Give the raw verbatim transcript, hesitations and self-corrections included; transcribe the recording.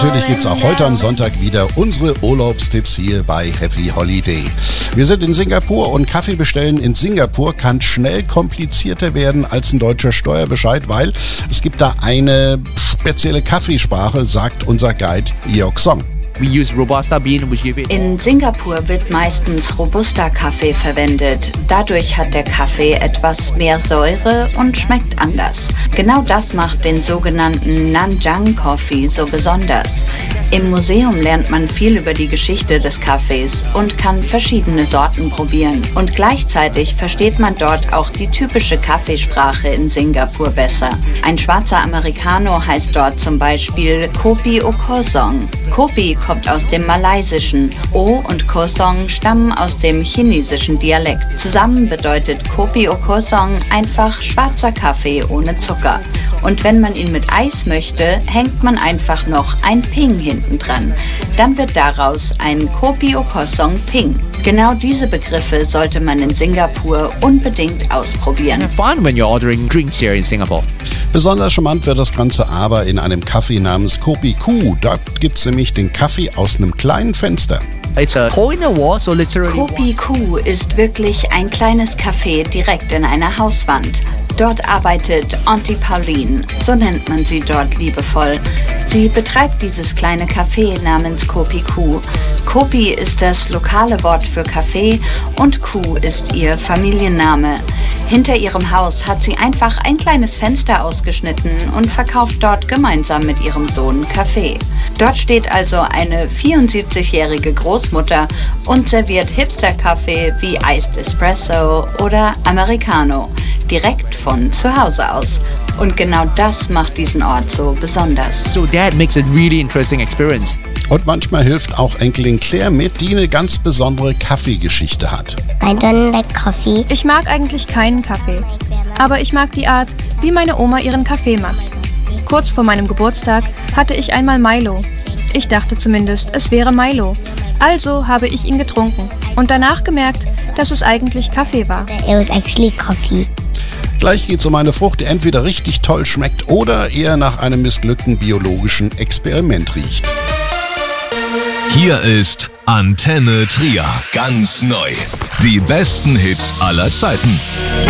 natürlich gibt es auch heute am Sonntag wieder unsere Urlaubstipps hier bei Happy Holiday. Wir sind in Singapur und Kaffee bestellen in Singapur kann schnell komplizierter werden als ein deutscher Steuerbescheid, weil es gibt da eine spezielle Kaffeesprache, sagt unser Guide Yeok Song. We use Robusta bean, which give it. In Singapur wird meistens Robusta-Kaffee verwendet. Dadurch hat der Kaffee etwas mehr Säure und schmeckt anders. Genau das macht den sogenannten Nanjang Coffee so besonders. Im Museum lernt man viel über die Geschichte des Kaffees und kann verschiedene Sorten probieren. Und gleichzeitig versteht man dort auch die typische Kaffeesprache in Singapur besser. Ein schwarzer Americano heißt dort zum Beispiel Kopi O Kosong. Kopi kommt aus dem Malaysischen. O und Kosong stammen aus dem chinesischen Dialekt. Zusammen bedeutet Kopi O Kosong einfach schwarzer Kaffee ohne Zucker. Und wenn man ihn mit Eis möchte, hängt man einfach noch ein Ping hinten dran. Dann wird daraus ein Kopi O Kosong Ping. Genau diese Begriffe sollte man in Singapur unbedingt ausprobieren. Have fun when you're ordering drinks here in Singapore. Besonders charmant wird das Ganze aber in einem Kaffee namens Kopi Ku. Dort gibt es nämlich den Kaffee aus einem kleinen Fenster. It's a hole in the wall, so literally. Kopi Ku ist wirklich ein kleines Café direkt in einer Hauswand. Dort arbeitet Auntie Pauline, so nennt man sie dort liebevoll. Sie betreibt dieses kleine Café namens Kopi Ku. Kopi ist das lokale Wort für Kaffee und Ku ist ihr Familienname. Hinter ihrem Haus hat sie einfach ein kleines Fenster ausgeschnitten und verkauft dort gemeinsam mit ihrem Sohn Kaffee. Dort steht also eine vierundsiebzigjährige Großmutter und serviert Hipster-Kaffee wie Iced Espresso oder Americano, direkt von zu Hause aus. Und genau das macht diesen Ort so besonders. So that makes a really interesting experience. Und manchmal hilft auch Enkelin Claire mit, die eine ganz besondere Kaffeegeschichte hat. I don't like coffee. Ich mag eigentlich keinen Kaffee, aber ich mag die Art, wie meine Oma ihren Kaffee macht. Kurz vor meinem Geburtstag hatte ich einmal Milo. Ich dachte zumindest, es wäre Milo. Also habe ich ihn getrunken und danach gemerkt, dass es eigentlich Kaffee war. It was actually coffee. Gleich geht's um eine Frucht, die entweder richtig toll schmeckt oder eher nach einem missglückten biologischen Experiment riecht. Hier ist Antenne Trier. Ganz neu. Die besten Hits aller Zeiten.